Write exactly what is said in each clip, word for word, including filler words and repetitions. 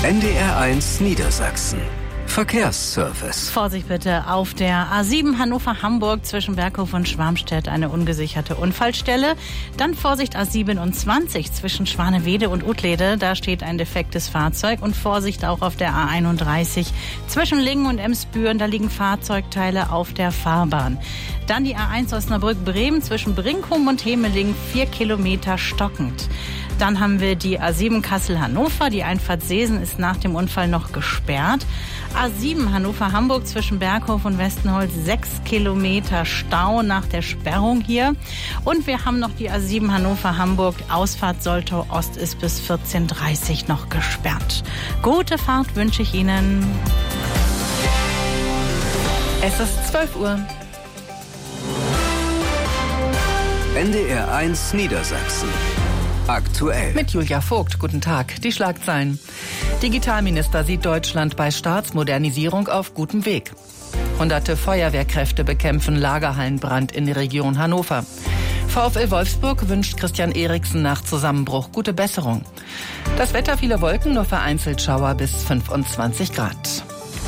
N D R eins Niedersachsen. Verkehrsservice. Vorsicht bitte auf der A sieben Hannover-Hamburg zwischen Berghof und Schwarmstedt, eine ungesicherte Unfallstelle. Dann Vorsicht A siebenundzwanzig zwischen Schwanewede und Utlede, da steht ein defektes Fahrzeug. Und Vorsicht auch auf der A einunddreißig zwischen Lingen und Emsbüren, da liegen Fahrzeugteile auf der Fahrbahn. Dann die A eins Osnabrück-Bremen zwischen Brinkum und Hemeling, vier Kilometer stockend. Dann haben wir die A sieben Kassel-Hannover. Die Einfahrt Seesen ist nach dem Unfall noch gesperrt. A sieben Hannover-Hamburg zwischen Berghof und Westenholz, sechs Kilometer Stau nach der Sperrung hier. Und wir haben noch die A sieben Hannover-Hamburg. Ausfahrt Soltau Ost ist bis vierzehn Uhr dreißig noch gesperrt. Gute Fahrt wünsche ich Ihnen. Es ist zwölf Uhr. N D R eins Niedersachsen. Aktuell. Mit Julia Vogt. Guten Tag. Die Schlagzeilen. Digitalminister sieht Deutschland bei Staatsmodernisierung auf gutem Weg. Hunderte Feuerwehrkräfte bekämpfen Lagerhallenbrand in der Region Hannover. VfL Wolfsburg wünscht Christian Eriksen nach Zusammenbruch gute Besserung. Das Wetter, viele Wolken, nur vereinzelt Schauer bis fünfundzwanzig Grad.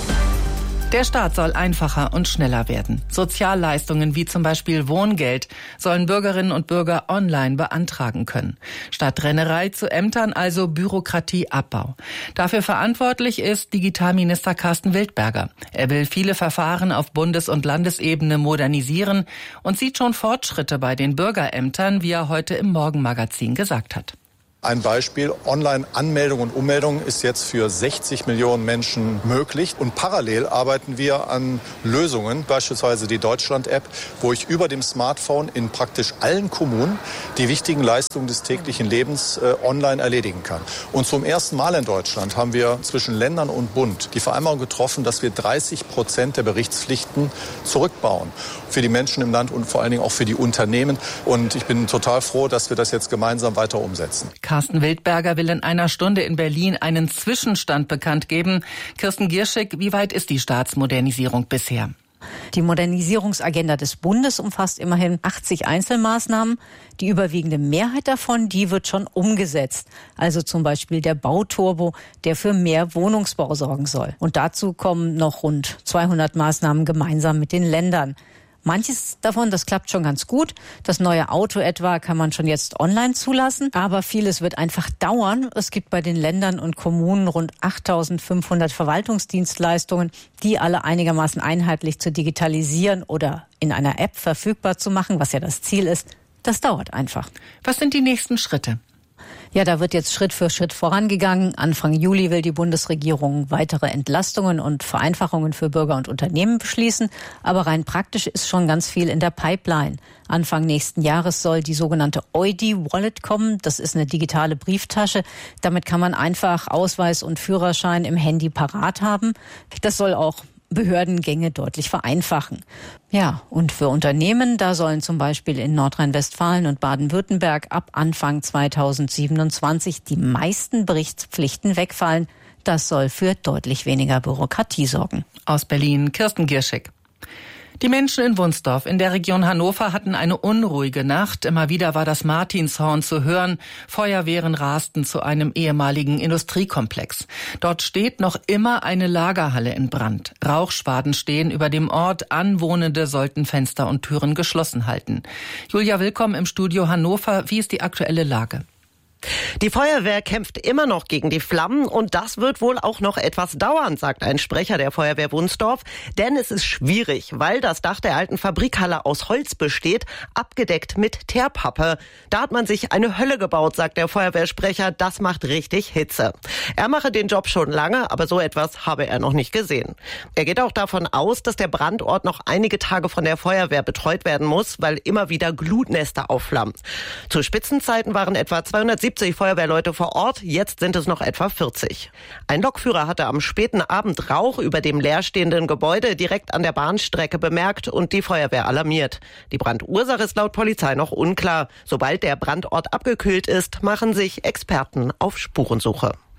Der Staat soll einfacher und schneller werden. Sozialleistungen wie zum Beispiel Wohngeld sollen Bürgerinnen und Bürger online beantragen können. Statt Rennerei zu Ämtern also Bürokratieabbau. Dafür verantwortlich ist Digitalminister Carsten Wildberger. Er will viele Verfahren auf Bundes- und Landesebene modernisieren und sieht schon Fortschritte bei den Bürgerämtern, wie er heute im Morgenmagazin gesagt hat. Ein Beispiel, Online-Anmeldung und Ummeldung ist jetzt für sechzig Millionen Menschen möglich. Und parallel arbeiten wir an Lösungen, beispielsweise die Deutschland-App, wo ich über dem Smartphone in praktisch allen Kommunen die wichtigen Leistungen des täglichen Lebens äh, online erledigen kann. Und zum ersten Mal in Deutschland haben wir zwischen Ländern und Bund die Vereinbarung getroffen, dass wir dreißig Prozent der Berichtspflichten zurückbauen. Für die Menschen im Land und vor allen Dingen auch für die Unternehmen. Und ich bin total froh, dass wir das jetzt gemeinsam weiter umsetzen. Carsten Wildberger will in einer Stunde in Berlin einen Zwischenstand bekannt geben. Kirsten Gierschig, wie weit ist die Staatsmodernisierung bisher? Die Modernisierungsagenda des Bundes umfasst immerhin achtzig Einzelmaßnahmen. Die überwiegende Mehrheit davon, die wird schon umgesetzt. Also zum Beispiel der Bauturbo, der für mehr Wohnungsbau sorgen soll. Und dazu kommen noch rund zweihundert Maßnahmen gemeinsam mit den Ländern. Manches davon, das klappt schon ganz gut. Das neue Auto etwa kann man schon jetzt online zulassen. Aber vieles wird einfach dauern. Es gibt bei den Ländern und Kommunen rund achttausendfünfhundert Verwaltungsdienstleistungen, die alle einigermaßen einheitlich zu digitalisieren oder in einer App verfügbar zu machen, was ja das Ziel ist. Das dauert einfach. Was sind die nächsten Schritte? Ja, da wird jetzt Schritt für Schritt vorangegangen. Anfang Juli will die Bundesregierung weitere Entlastungen und Vereinfachungen für Bürger und Unternehmen beschließen. Aber rein praktisch ist schon ganz viel in der Pipeline. Anfang nächsten Jahres soll die sogenannte Eudi-Wallet kommen. Das ist eine digitale Brieftasche. Damit kann man einfach Ausweis und Führerschein im Handy parat haben. Das soll auch Behördengänge deutlich vereinfachen. Ja, und für Unternehmen, da sollen zum Beispiel in Nordrhein-Westfalen und Baden-Württemberg ab Anfang zweitausendsiebenundzwanzig die meisten Berichtspflichten wegfallen. Das soll für deutlich weniger Bürokratie sorgen. Aus Berlin, Kirsten Gierschig. Die Menschen in Wunsdorf in der Region Hannover hatten eine unruhige Nacht. Immer wieder war das Martinshorn zu hören. Feuerwehren rasten zu einem ehemaligen Industriekomplex. Dort steht noch immer eine Lagerhalle in Brand. Rauchschwaden stehen über dem Ort. Anwohnende sollten Fenster und Türen geschlossen halten. Julia, willkommen im Studio Hannover. Wie ist die aktuelle Lage? Die Feuerwehr kämpft immer noch gegen die Flammen und das wird wohl auch noch etwas dauern, sagt ein Sprecher der Feuerwehr Wunsdorf. Denn es ist schwierig, weil das Dach der alten Fabrikhalle aus Holz besteht, abgedeckt mit Teerpappe. Da hat man sich eine Hölle gebaut, sagt der Feuerwehrsprecher. Das macht richtig Hitze. Er mache den Job schon lange, aber so etwas habe er noch nicht gesehen. Er geht auch davon aus, dass der Brandort noch einige Tage von der Feuerwehr betreut werden muss, weil immer wieder Glutnester aufflammen. Zu Spitzenzeiten waren etwa zweihundertsiebzig Feuerwehrleute vor Ort, jetzt sind es noch etwa vierzig. Ein Lokführer hatte am späten Abend Rauch über dem leerstehenden Gebäude direkt an der Bahnstrecke bemerkt und die Feuerwehr alarmiert. Die Brandursache ist laut Polizei noch unklar. Sobald der Brandort abgekühlt ist, machen sich Experten auf Spurensuche.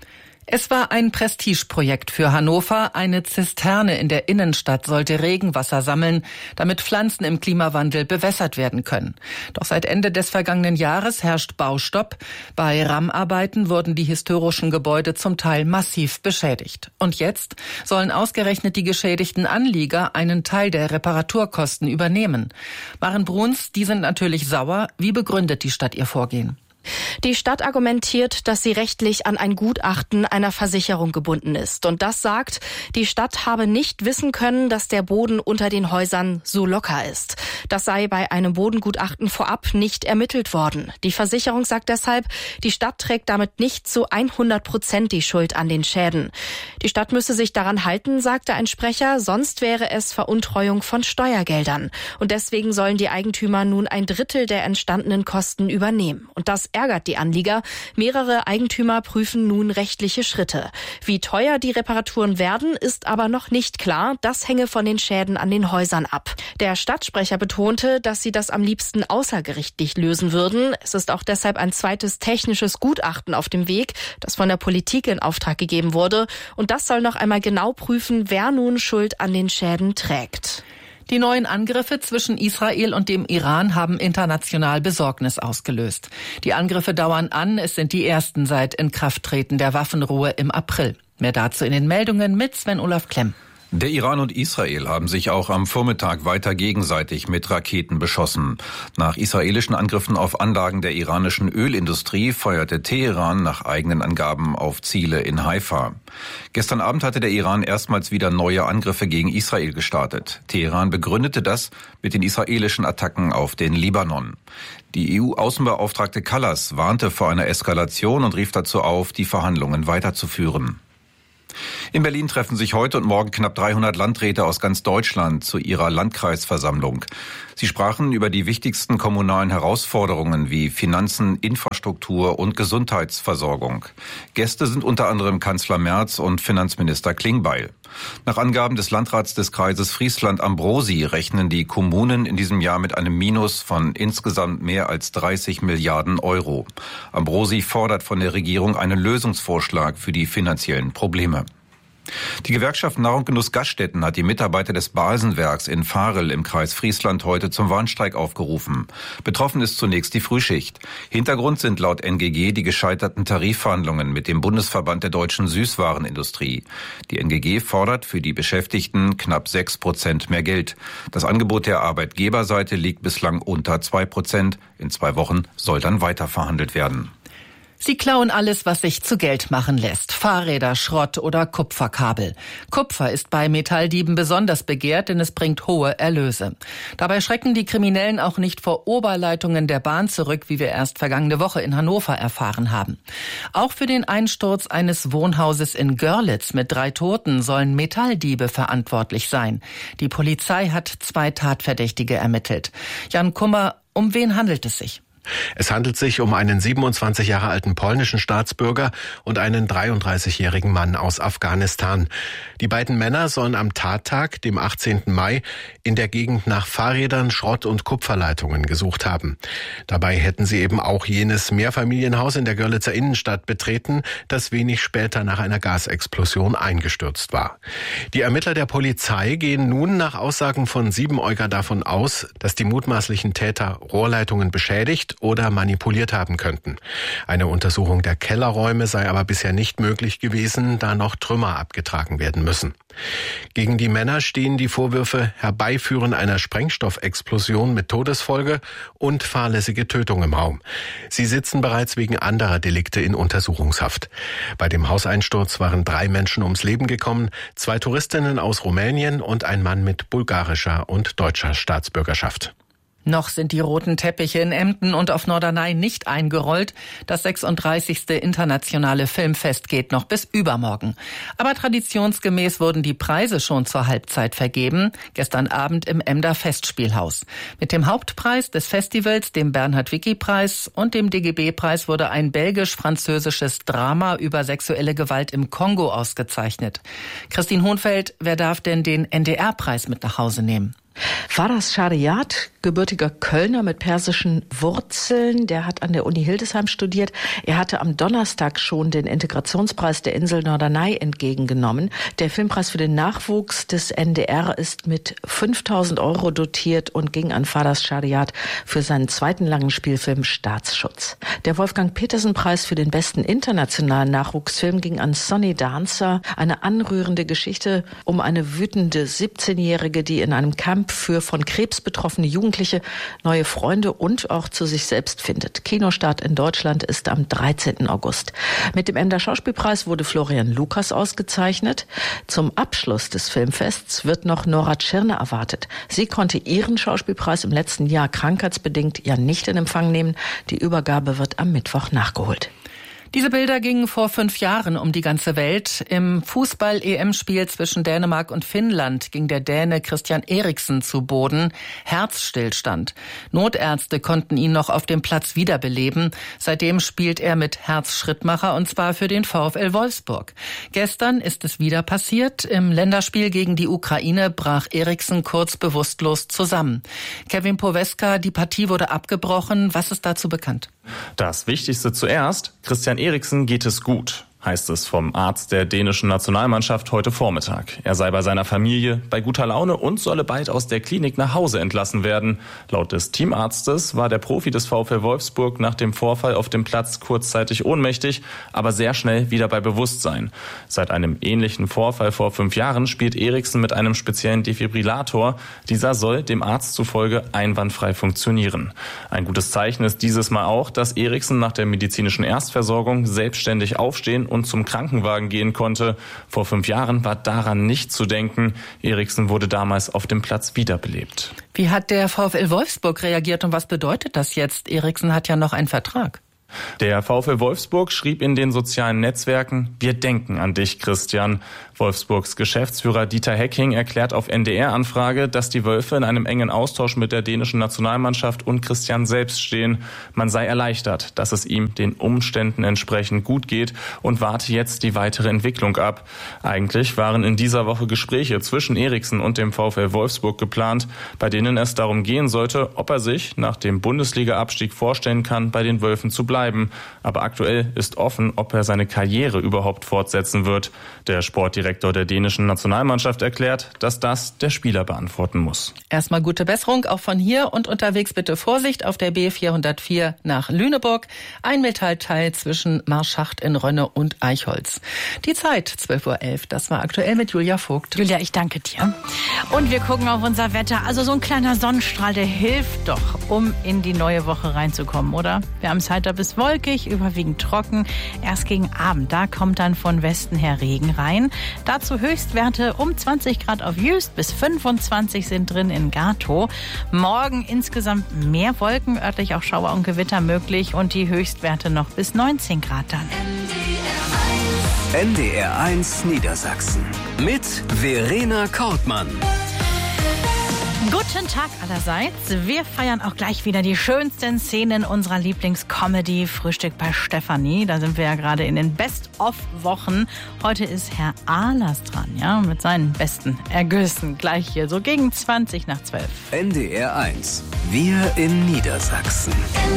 Es war ein Prestigeprojekt für Hannover. Eine Zisterne in der Innenstadt sollte Regenwasser sammeln, damit Pflanzen im Klimawandel bewässert werden können. Doch seit Ende des vergangenen Jahres herrscht Baustopp. Bei Rammarbeiten wurden die historischen Gebäude zum Teil massiv beschädigt. Und jetzt sollen ausgerechnet die geschädigten Anlieger einen Teil der Reparaturkosten übernehmen. Maren Bruns, die sind natürlich sauer. Wie begründet die Stadt ihr Vorgehen? Die Stadt argumentiert, dass sie rechtlich an ein Gutachten einer Versicherung gebunden ist. Und das sagt, die Stadt habe nicht wissen können, dass der Boden unter den Häusern so locker ist. Das sei bei einem Bodengutachten vorab nicht ermittelt worden. Die Versicherung sagt deshalb, die Stadt trägt damit nicht zu hundert Prozent die Schuld an den Schäden. Die Stadt müsse sich daran halten, sagte ein Sprecher, sonst wäre es Veruntreuung von Steuergeldern. Und deswegen sollen die Eigentümer nun ein Drittel der entstandenen Kosten übernehmen. Und das ärgert die Anlieger. Mehrere Eigentümer prüfen nun rechtliche Schritte. Wie teuer die Reparaturen werden, ist aber noch nicht klar. Das hänge von den Schäden an den Häusern ab. Der Stadtsprecher betonte, dass sie das am liebsten außergerichtlich lösen würden. Es ist auch deshalb ein zweites technisches Gutachten auf dem Weg, das von der Politik in Auftrag gegeben wurde. Und das soll noch einmal genau prüfen, wer nun Schuld an den Schäden trägt. Die neuen Angriffe zwischen Israel und dem Iran haben international Besorgnis ausgelöst. Die Angriffe dauern an, es sind die ersten seit Inkrafttreten der Waffenruhe im April. Mehr dazu in den Meldungen mit Sven-Olaf Klemm. Der Iran und Israel haben sich auch am Vormittag weiter gegenseitig mit Raketen beschossen. Nach israelischen Angriffen auf Anlagen der iranischen Ölindustrie feuerte Teheran nach eigenen Angaben auf Ziele in Haifa. Gestern Abend hatte der Iran erstmals wieder neue Angriffe gegen Israel gestartet. Teheran begründete das mit den israelischen Attacken auf den Libanon. Die E U-Außenbeauftragte Kallas warnte vor einer Eskalation und rief dazu auf, die Verhandlungen weiterzuführen. In Berlin treffen sich heute und morgen knapp dreihundert Landräte aus ganz Deutschland zu ihrer Landkreisversammlung. Sie sprachen über die wichtigsten kommunalen Herausforderungen wie Finanzen, Infrastruktur und Gesundheitsversorgung. Gäste sind unter anderem Kanzler Merz und Finanzminister Klingbeil. Nach Angaben des Landrats des Kreises Friesland-Ambrosi rechnen die Kommunen in diesem Jahr mit einem Minus von insgesamt mehr als dreißig Milliarden Euro. Ambrosi fordert von der Regierung einen Lösungsvorschlag für die finanziellen Probleme. Die Gewerkschaft Nahrung Genuss Gaststätten hat die Mitarbeiter des Balsenwerks in Varel im Kreis Friesland heute zum Warnstreik aufgerufen. Betroffen ist zunächst die Frühschicht. Hintergrund sind laut N G G die gescheiterten Tarifverhandlungen mit dem Bundesverband der deutschen Süßwarenindustrie. Die N G G fordert für die Beschäftigten knapp sechs Prozent mehr Geld. Das Angebot der Arbeitgeberseite liegt bislang unter zwei Prozent. In zwei Wochen soll dann weiter verhandelt werden. Sie klauen alles, was sich zu Geld machen lässt. Fahrräder, Schrott oder Kupferkabel. Kupfer ist bei Metalldieben besonders begehrt, denn es bringt hohe Erlöse. Dabei schrecken die Kriminellen auch nicht vor Oberleitungen der Bahn zurück, wie wir erst vergangene Woche in Hannover erfahren haben. Auch für den Einsturz eines Wohnhauses in Görlitz mit drei Toten sollen Metalldiebe verantwortlich sein. Die Polizei hat zwei Tatverdächtige ermittelt. Jan Kummer, um wen handelt es sich? Es handelt sich um einen siebenundzwanzig Jahre alten polnischen Staatsbürger und einen dreiunddreißigjährigen Mann aus Afghanistan. Die beiden Männer sollen am Tattag, dem achtzehnten Mai, in der Gegend nach Fahrrädern, Schrott- und Kupferleitungen gesucht haben. Dabei hätten sie eben auch jenes Mehrfamilienhaus in der Görlitzer Innenstadt betreten, das wenig später nach einer Gasexplosion eingestürzt war. Die Ermittler der Polizei gehen nun nach Aussagen von Siebenäuger davon aus, dass die mutmaßlichen Täter Rohrleitungen beschädigt oder manipuliert haben könnten. Eine Untersuchung der Kellerräume sei aber bisher nicht möglich gewesen, da noch Trümmer abgetragen werden müssen. Gegen die Männer stehen die Vorwürfe Herbeiführen einer Sprengstoffexplosion mit Todesfolge und fahrlässige Tötung im Raum. Sie sitzen bereits wegen anderer Delikte in Untersuchungshaft. Bei dem Hauseinsturz waren drei Menschen ums Leben gekommen, zwei Touristinnen aus Rumänien und ein Mann mit bulgarischer und deutscher Staatsbürgerschaft. Noch sind die roten Teppiche in Emden und auf Norderney nicht eingerollt. Das sechsunddreißigste internationale Filmfest geht noch bis übermorgen. Aber traditionsgemäß wurden die Preise schon zur Halbzeit vergeben. Gestern Abend im Emder Festspielhaus. Mit dem Hauptpreis des Festivals, dem Bernhard-Wicki-Preis und dem D G B-Preis wurde ein belgisch-französisches Drama über sexuelle Gewalt im Kongo ausgezeichnet. Christine Hohnfeld, wer darf denn den N D R-Preis mit nach Hause nehmen? Faras Shariat, gebürtiger Kölner mit persischen Wurzeln, der hat an der Uni Hildesheim studiert. Er hatte am Donnerstag schon den Integrationspreis der Insel Norderney entgegengenommen. Der Filmpreis für den Nachwuchs des N D R ist mit fünftausend Euro dotiert und ging an Faras Shariat für seinen zweiten langen Spielfilm Staatsschutz. Der Wolfgang-Petersen-Preis für den besten internationalen Nachwuchsfilm ging an Sonny Dancer. Eine anrührende Geschichte um eine wütende siebzehnjährige, die in einem Camp für von Krebs betroffene Jugendliche neue Freunde und auch zu sich selbst findet. Kinostart in Deutschland ist am dreizehnten August. Mit dem Emder Schauspielpreis wurde Florian Lukas ausgezeichnet. Zum Abschluss des Filmfests wird noch Nora Tschirner erwartet. Sie konnte ihren Schauspielpreis im letzten Jahr krankheitsbedingt ja nicht in Empfang nehmen. Die Übergabe wird am Mittwoch nachgeholt. Diese Bilder gingen vor fünf Jahren um die ganze Welt. Im Fußball-E M-Spiel zwischen Dänemark und Finnland ging der Däne Christian Eriksen zu Boden. Herzstillstand. Notärzte konnten ihn noch auf dem Platz wiederbeleben. Seitdem spielt er mit Herzschrittmacher und zwar für den VfL Wolfsburg. Gestern ist es wieder passiert. Im Länderspiel gegen die Ukraine brach Eriksen kurz bewusstlos zusammen. Kevin Poweska, die Partie wurde abgebrochen. Was ist dazu bekannt? Das Wichtigste zuerst, Christian Eriksen geht es gut, heißt es vom Arzt der dänischen Nationalmannschaft heute Vormittag. Er sei bei seiner Familie bei guter Laune und solle bald aus der Klinik nach Hause entlassen werden. Laut des Teamarztes war der Profi des VfL Wolfsburg nach dem Vorfall auf dem Platz kurzzeitig ohnmächtig, aber sehr schnell wieder bei Bewusstsein. Seit einem ähnlichen Vorfall vor fünf Jahren spielt Eriksen mit einem speziellen Defibrillator. Dieser soll dem Arzt zufolge einwandfrei funktionieren. Ein gutes Zeichen ist dieses Mal auch, dass Eriksen nach der medizinischen Erstversorgung selbstständig aufstehen und zum Krankenwagen gehen konnte. Vor fünf Jahren war daran nicht zu denken. Eriksen wurde damals auf dem Platz wiederbelebt. Wie hat der VfL Wolfsburg reagiert und was bedeutet das jetzt? Eriksen hat ja noch einen Vertrag. Der VfL Wolfsburg schrieb in den sozialen Netzwerken: Wir denken an dich, Christian. Wolfsburgs Geschäftsführer Dieter Hecking erklärt auf N D R-Anfrage, dass die Wölfe in einem engen Austausch mit der dänischen Nationalmannschaft und Christian selbst stehen. Man sei erleichtert, dass es ihm den Umständen entsprechend gut geht und warte jetzt die weitere Entwicklung ab. Eigentlich waren in dieser Woche Gespräche zwischen Eriksen und dem VfL Wolfsburg geplant, bei denen es darum gehen sollte, ob er sich nach dem Bundesliga-Abstieg vorstellen kann, bei den Wölfen zu bleiben. Aber aktuell ist offen, ob er seine Karriere überhaupt fortsetzen wird. Der Sportdirektor der dänischen Nationalmannschaft erklärt, dass das der Spieler beantworten muss. Erstmal gute Besserung, auch von hier und unterwegs bitte Vorsicht auf der B vierhundertvier nach Lüneburg. Ein Metallteil zwischen Marschacht in Rönne und Eichholz. Die Zeit, zwölf Uhr elf, das war aktuell mit Julia Vogt. Julia, ich danke dir. Und wir gucken auf unser Wetter. Also so ein kleiner Sonnenstrahl, der hilft doch, um in die neue Woche reinzukommen, oder? Wir haben es heiter bis wolkig, überwiegend trocken. Erst gegen Abend, da kommt dann von Westen her Regen rein. Dazu Höchstwerte um zwanzig Grad auf Jüst, bis fünfundzwanzig sind drin in Gatow. Morgen insgesamt mehr Wolken, örtlich auch Schauer und Gewitter möglich und die Höchstwerte noch bis neunzehn Grad dann. N D R eins Niedersachsen mit Verena Kortmann. Guten Tag allerseits. Wir feiern auch gleich wieder die schönsten Szenen unserer Lieblingscomedy Frühstück bei Stefanie. Da sind wir ja gerade in den Best-of-Wochen. Heute ist Herr Ahlers dran, ja, mit seinen besten Ergüssen. Gleich hier, so gegen zwanzig nach zwölf. N D R eins. Wir in Niedersachsen.